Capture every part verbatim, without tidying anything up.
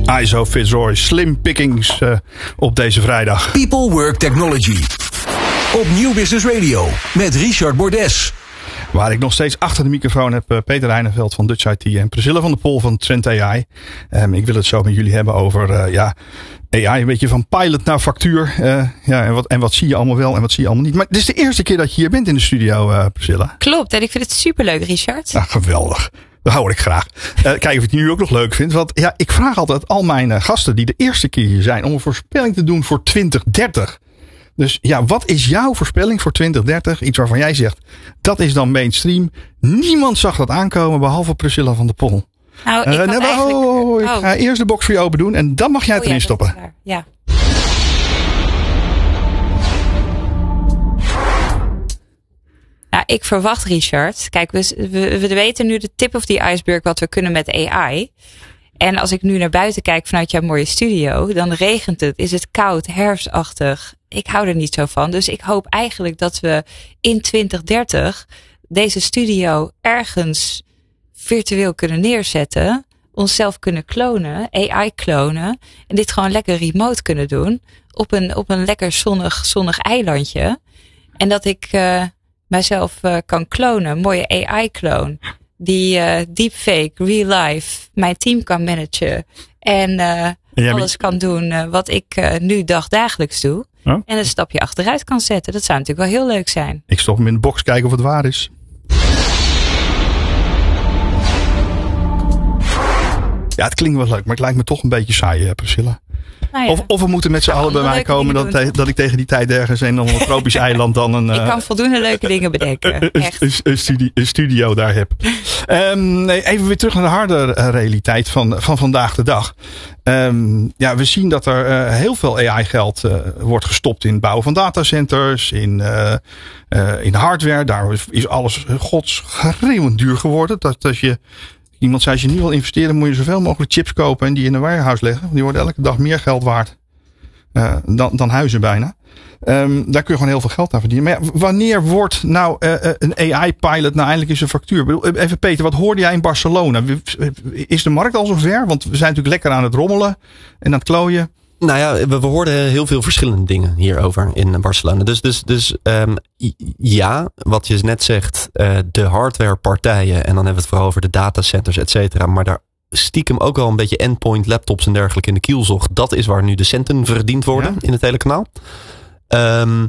I S O Fitzroy, slim pickings uh, op deze vrijdag. People Work Technology. Op Nieuw Business Radio met Richard Bordes. Waar ik nog steeds achter de microfoon heb uh, Peter Reineveld van Dutch I T en Priscilla van der Pol van Trend A I. Um, ik wil het zo met jullie hebben over uh, ja, A I, een beetje van pilot naar factuur. Uh, ja, en, wat, en wat zie je allemaal wel en wat zie je allemaal niet. Maar het is de eerste keer dat je hier bent in de studio, uh, Priscilla. Klopt, en ik vind het superleuk, Richard. Nou, geweldig. Dat hoor ik graag. Uh, kijken of je het nu ook nog leuk vindt. Want ja, ik vraag altijd al mijn uh, gasten die de eerste keer hier zijn om een voorspelling te doen voor twintig dertig. Dus ja, wat is jouw voorspelling voor twintig dertig? Iets waarvan jij zegt, dat is dan mainstream. Niemand zag dat aankomen, behalve Priscilla van der Pol. Nou, ik uh, nee, eigenlijk... oh, ik oh. ga eerst de box voor je open doen en dan mag jij het oh, erin ja, stoppen. Ja. Nou, ik verwacht, Richard. Kijk, we, we, we weten nu de tip of the iceberg wat we kunnen met A I. En als ik nu naar buiten kijk vanuit jouw mooie studio, dan regent het, is het koud, herfstachtig. Ik hou er niet zo van. Dus ik hoop eigenlijk dat we in twintig dertig deze studio ergens virtueel kunnen neerzetten. Onszelf kunnen klonen, A I klonen. En dit gewoon lekker remote kunnen doen. Op een, op een lekker zonnig, zonnig eilandje. En dat ik uh, mijzelf uh, kan klonen. Mooie A I-kloon. Die uh, deepfake, real life, mijn team kan managen. En uh, ja, alles kan doen uh, wat ik uh, nu dagdagelijks doe. Oh? En een stapje achteruit kan zetten. Dat zou natuurlijk wel heel leuk zijn. Ik stop hem in de box, kijken of het waar is. Ja, het klinkt wel leuk, maar het lijkt me toch een beetje saai, Priscilla. Nou ja. Of, of we moeten met z'n allen bij mij komen dat, te, dat ik tegen die tijd ergens in een tropisch eiland dan een... Ik kan voldoende leuke dingen bedenken. Echt. Een, een, studio, een studio daar heb. Um, nee, even weer terug naar de harde realiteit van, van vandaag de dag. Um, ja, we zien dat er uh, heel veel A I geld uh, wordt gestopt in het bouwen van datacenters, in, uh, uh, in hardware. Daar is alles godsschreeuwend duur geworden. Dat als je... Iemand zei, als je nu wil investeren, moet je zoveel mogelijk chips kopen en die in een warehouse leggen. Die worden elke dag meer geld waard uh, dan, dan huizen bijna. Um, daar kun je gewoon heel veel geld aan verdienen. Maar ja, wanneer wordt nou uh, een A I-pilot nou eindelijk eens een factuur? Even Peter, wat hoorde jij in Barcelona? Is de markt al zover? Want we zijn natuurlijk lekker aan het rommelen en aan het klooien. Nou ja, we, we hoorden heel veel verschillende dingen hierover in Barcelona. Dus, dus, dus um, ja, wat je net zegt, uh, de hardwarepartijen, en dan hebben we het vooral over de datacenters, et cetera. Maar daar stiekem ook wel een beetje endpoint laptops en dergelijke in de kielzog. Dat is waar nu de centen verdiend worden ja. in het hele kanaal. Um,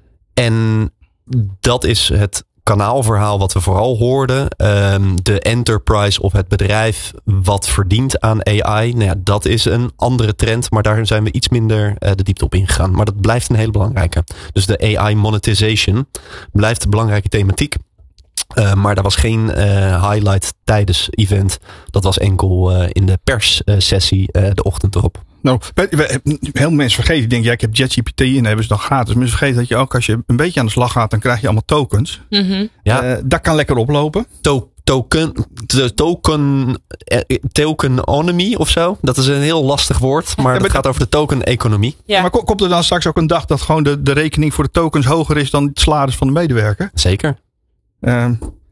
en dat is het kanaalverhaal wat we vooral hoorden. Um, de enterprise of het bedrijf wat verdient aan A I. Nou ja, dat is een andere trend. Maar daar zijn we iets minder uh, de diepte op ingegaan. Maar dat blijft een hele belangrijke. Dus de A I monetization blijft een belangrijke thematiek. Uh, maar daar was geen uh, highlight tijdens event. Dat was enkel uh, in de perssessie uh, de ochtend erop. Nou, heel veel mensen vergeten. Die denken, ja, ik heb ChatGPT en hebben ze dan gratis. Mensen vergeten dat je ook als je een beetje aan de slag gaat, dan krijg je allemaal tokens. Mm-hmm. Ja. Uh, dat kan lekker oplopen. To- token, to- token, tokenomics of zo. Dat is een heel lastig woord, maar ja, het gaat over de token-economie. Ja. Maar komt er dan straks ook een dag dat gewoon de, de rekening voor de tokens hoger is dan het salaris van de medewerker? Zeker. Uh,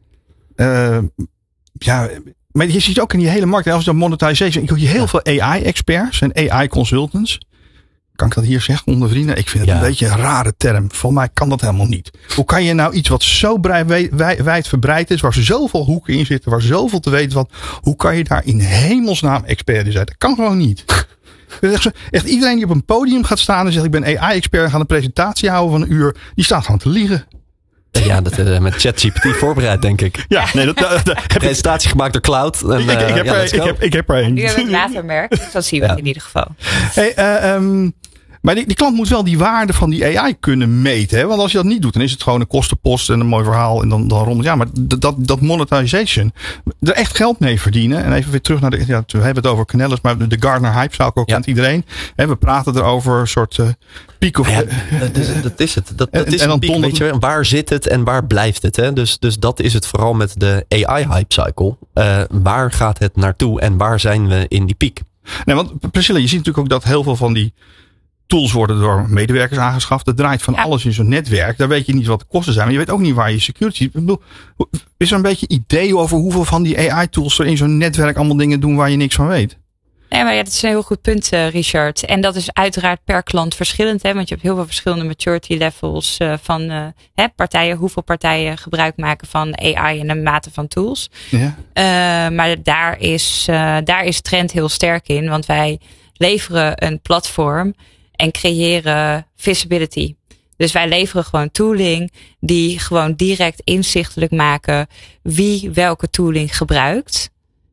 uh, ja. Maar je ziet ook in die hele markt, als de monetization, ik hoor je heel ja. veel A I-experts en A I-consultants. Kan ik dat hier zeggen onder vrienden? Ik vind het ja. een beetje een rare term. Voor mij kan dat helemaal niet. Hoe kan je nou iets wat zo brei, wij, wijdverbreid is, waar zoveel hoeken in zitten, waar zoveel te weten van, hoe kan je daar in hemelsnaam expert in zijn? Dat kan gewoon niet. Echt, echt iedereen die op een podium gaat staan en zegt, ik ben A I-expert en gaat een presentatie houden van een uur, die staat gewoon te liegen. Ja, dat uh, met ChatGPT voorbereid, denk ik. Ja, nee, dat, dat, dat heb presentatie ik... gemaakt door Cloud. En, ik, ik, ik, heb ja, er, ik, heb, ik heb er een. Nu hebben we het watermerk, dus dat zien we ja. in ieder geval. Hey, uh, um, maar die, die klant moet wel die waarde van die A I kunnen meten. Hè? Want als je dat niet doet, dan is het gewoon een kostenpost en een mooi verhaal. En dan, dan rommelt. Ja, maar dat, dat monetization, er echt geld mee verdienen. En even weer terug naar de, ja, we hebben het over Canellis, maar de Gartner hype zou ik ook, ja. kent iedereen. Hè, we praten erover, een soort uh, piek of... Ja, dat, is, dat is het. Dat, dat is en, en piek, weet je, waar zit het en waar blijft het? Hè? Dus, dus dat is het vooral met de A I hype cycle. Uh, waar gaat het naartoe en waar zijn we in die piek? Nee, want Priscilla, je ziet natuurlijk ook dat heel veel van die tools worden door medewerkers aangeschaft. Het draait van ja. alles in zo'n netwerk. Daar weet je niet wat de kosten zijn. Maar je weet ook niet waar je security... Ik bedoel, is er een beetje idee over hoeveel van die A I-tools er in zo'n netwerk allemaal dingen doen waar je niks van weet? Nee, maar ja, dat is een heel goed punt, uh, Richard. En dat is uiteraard per klant verschillend. Hè, want je hebt heel veel verschillende maturity levels uh, van uh, hè, partijen. Hoeveel partijen gebruik maken van A I en een mate van tools. Ja. Uh, maar daar is, uh, daar is Trend heel sterk in. Want wij leveren een platform en creëren visibility. Dus wij leveren gewoon tooling die gewoon direct inzichtelijk maken wie welke tooling gebruikt.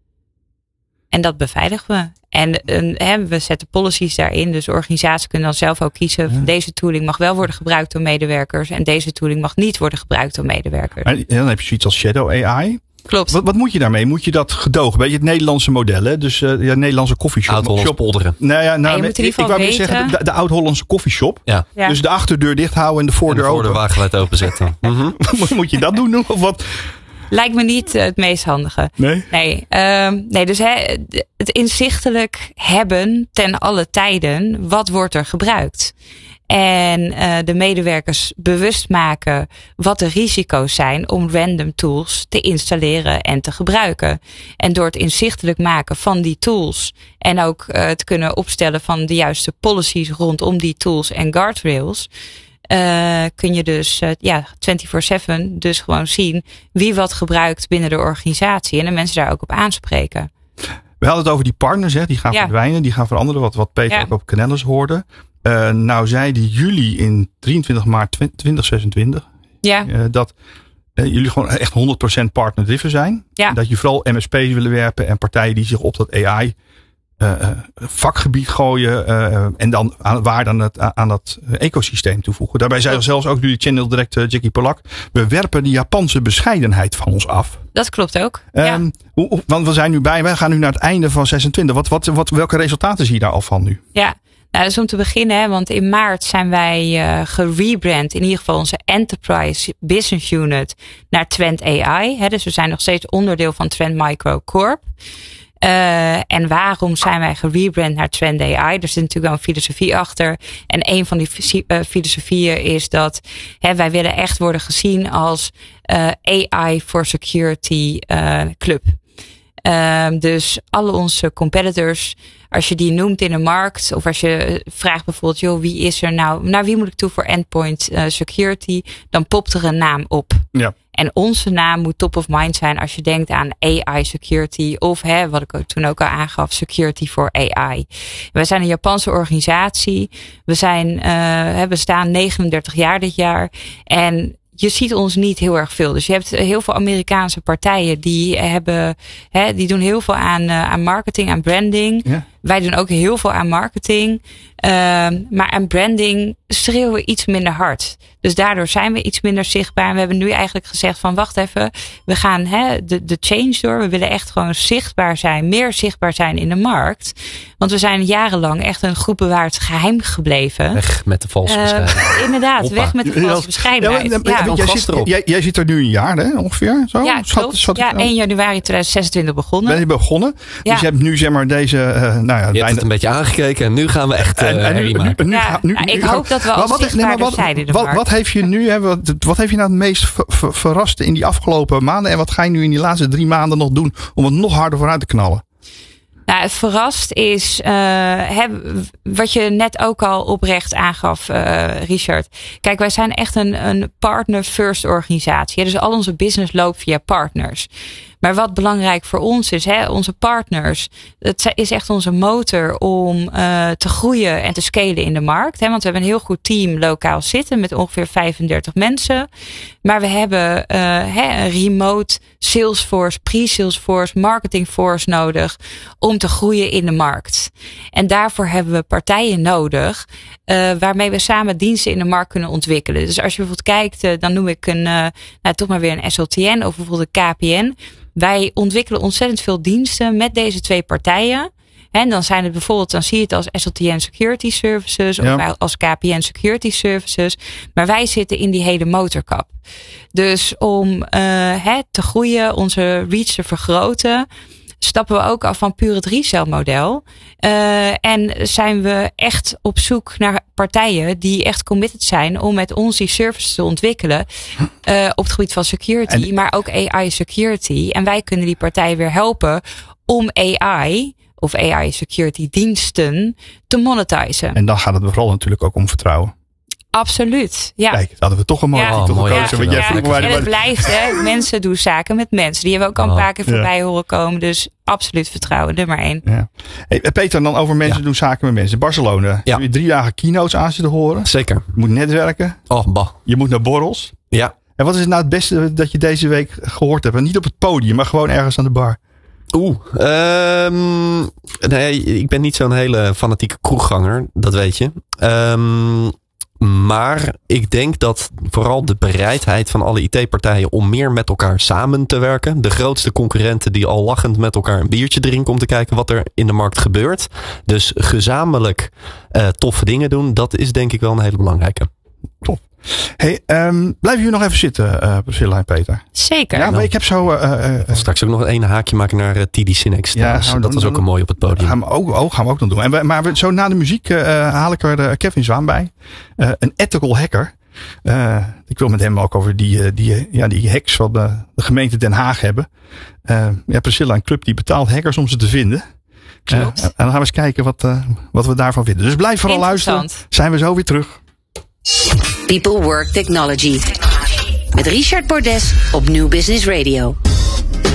En dat beveiligen we. En uh, hè, we zetten policies daarin. Dus organisaties kunnen dan zelf ook kiezen. Ja. Deze tooling mag wel worden gebruikt door medewerkers. En deze tooling mag niet worden gebruikt door medewerkers. En dan heb je zoiets als Shadow A I. Klopt. Wat, wat moet je daarmee? Moet je dat gedogen? Beetje het Nederlandse model, hè? Dus uh, ja, Nederlandse koffieshop. Oud-Hollandse polderen. Nou ja, nou, ik, ik wou weer zeggen, de, de Oud-Hollandse koffieshop. Ja. Ja. Dus de achterdeur dicht houden en de voordeur open. En de voordeur wagenwijd openzetten. mm-hmm. Moet je dat doen of wat? Lijkt me niet het meest handige. Nee? Nee, um, nee dus hè, het inzichtelijk hebben ten alle tijden. Wat wordt er gebruikt? En uh, de medewerkers bewust maken wat de risico's zijn om random tools te installeren en te gebruiken. En door het inzichtelijk maken van die tools en ook uh, te kunnen opstellen van de juiste policies rondom die tools en guardrails. Uh, kun je dus uh, ja, vierentwintig zeven dus gewoon zien wie wat gebruikt binnen de organisatie. En de mensen daar ook op aanspreken. We hadden het over die partners, hè, die gaan ja. verdwijnen, die gaan veranderen. Wat, wat Peter ja. ook op Canellus hoorde. Uh, nou zeiden jullie in drieëntwintig maart tweeduizend zesentwintig ja. uh, dat uh, jullie gewoon echt honderd procent partner-driven zijn. Ja. Dat je vooral M S P's willen werpen en partijen die zich op dat A I uh, uh, vakgebied gooien. Uh, en dan aan, waarde aan, het, aan dat ecosysteem toevoegen. Daarbij zei zelfs ook jullie channel director uh, Jackie Polak. We werpen de Japanse bescheidenheid van ons af. Dat klopt ook. Um, ja. hoe, want we zijn nu bij, wij gaan nu naar het einde van zesentwintig. Wat, wat, wat, welke resultaten zie je daar al van nu? Ja. Nou, dat is om te beginnen, hè, want in maart zijn wij uh, gerebrand, in ieder geval onze Enterprise Business Unit, naar Trend A I. Hè, dus we zijn nog steeds onderdeel van Trend Micro Corp. Uh, en waarom zijn wij gerebrand naar Trend A I? Er zit natuurlijk wel een filosofie achter. En een van die uh, filosofieën is dat hè, wij willen echt worden gezien als uh, A I for Security uh, club. Uh, dus alle onze competitors, als je die noemt in de markt, of als je vraagt bijvoorbeeld, joh, wie is er nou, naar wie moet ik toe voor endpoint uh, security, dan popt er een naam op. Ja. En onze naam moet top of mind zijn als je denkt aan A I security of hè, wat ik toen ook al aangaf, security for A I. Wij zijn een Japanse organisatie. We zijn, uh, we bestaan negenendertig jaar dit jaar en je ziet ons niet heel erg veel. Dus je hebt heel veel Amerikaanse partijen die hebben, hè, die doen heel veel aan, uh, aan marketing, aan branding. Ja. Wij doen ook heel veel aan marketing. Uh, maar aan branding schreeuwen we iets minder hard. Dus daardoor zijn we iets minder zichtbaar. En we hebben nu eigenlijk gezegd van wacht even. We gaan hè, de, de change door. We willen echt gewoon zichtbaar zijn. Meer zichtbaar zijn in de markt. Want we zijn jarenlang echt een goed bewaard geheim gebleven. Weg met de valse bescheidenheid. Uh, inderdaad, Hoppa. weg met de valse bescheidenheid. Ja, ja, ja. Jij, zit, jij, jij zit er nu een jaar hè, ongeveer? Zo? Ja, schat, schat, ja, één januari tweeduizend zesentwintig begonnen. Ben je begonnen? Ja. Dus je hebt nu zeg maar deze... Uh, nou ja, je bijna... hebt het een beetje aangekeken en nu gaan we echt uh, en, en nu, nu, nu, ja, nu, nou, nu, ik nu, hoop dat we al zichtbaarder wat, zijn in de wat, markt. Wat heeft je nu, hè, wat, wat heeft je nou het meest ver, ver, verrast in die afgelopen maanden? En wat ga je nu in die laatste drie maanden nog doen om het nog harder vooruit te knallen? Nou, het verrast is, uh, hè, wat je net ook al oprecht aangaf, uh, Richard. Kijk, wij zijn echt een, een partner-first organisatie. Dus al onze business loopt via partners. Maar wat belangrijk voor ons is, hè, onze partners, het is echt onze motor om uh, te groeien en te scalen in de markt. Hè, want we hebben een heel goed team lokaal zitten met ongeveer vijfendertig mensen. Maar we hebben uh, hè, een remote salesforce, pre-salesforce, marketingforce nodig om te groeien in de markt. En daarvoor hebben we partijen nodig uh, waarmee we samen diensten in de markt kunnen ontwikkelen. Dus als je bijvoorbeeld kijkt, uh, dan noem ik een, uh, nou, toch maar weer een S L T N of bijvoorbeeld een K P N. Wij ontwikkelen ontzettend veel diensten met deze twee partijen. En dan zijn het bijvoorbeeld, dan zie je het als S L T N Security Services ja. of als K P N Security Services. Maar wij zitten in die hele motorkap. Dus om uh, hè, te groeien, onze reach te vergroten, stappen we ook af van puur het resell model. Uh, en zijn we echt op zoek naar partijen die echt committed zijn om met ons die services te ontwikkelen. Uh, op het gebied van security, en, maar ook A I security. En wij kunnen die partijen weer helpen om A I of A I security diensten te monetizen. En dan gaat het vooral natuurlijk ook om vertrouwen. Absoluut, ja. Kijk, dat hadden we toch een mooie ja. titel Oh, mooi, gekozen. Ja, Want jij ja. vroeg waar En de- het blijft, hè. Mensen doen zaken met mensen. Die hebben we ook al een Oh. paar keer voorbij Ja. horen komen. Dus absoluut vertrouwen, nummer één. Ja. Hey, Peter, dan over mensen Ja. doen zaken met mensen. In Barcelona, Ja. heb je drie dagen keynotes aan zitten horen. Zeker. Je moet netwerken. Oh, bah. Je moet naar borrels. Ja. En wat is nou het beste dat je deze week gehoord hebt? En niet op het podium, maar gewoon ergens aan de bar. Oeh, um, nee, ik ben niet zo'n hele fanatieke kroegganger, dat weet je. Um, maar ik denk dat vooral de bereidheid van alle I T-partijen om meer met elkaar samen te werken. De grootste concurrenten die al lachend met elkaar een biertje drinken om te kijken wat er in de markt gebeurt. Dus gezamenlijk uh, toffe dingen doen, dat is denk ik wel een hele belangrijke. Top. Hey, um, blijven jullie nog even zitten, uh, Priscilla en Peter? Zeker. Ja, maar ik heb zo... Uh, uh, I'll straks ook nog een haakje maken naar uh, T D Cinex. Ja, Ja, nou, dat was dan- ook een mooi op het podium. Gaan we ook, ook, gaan we ook nog doen. En we, maar we, zo na de muziek uh, haal ik er uh, Kevin Zwaan bij. Uh, een ethical hacker. Uh, ik wil met hem ook over die, uh, die, ja, die hacks van de, de gemeente Den Haag hebben. Uh, ja, Priscilla, een club die betaalt hackers om ze te vinden. Uh, en dan gaan we eens kijken wat, uh, wat we daarvan vinden. Dus blijf vooral luisteren. Zijn we zo weer terug. People Work Technology. Met Richard Bordes op New Business Radio.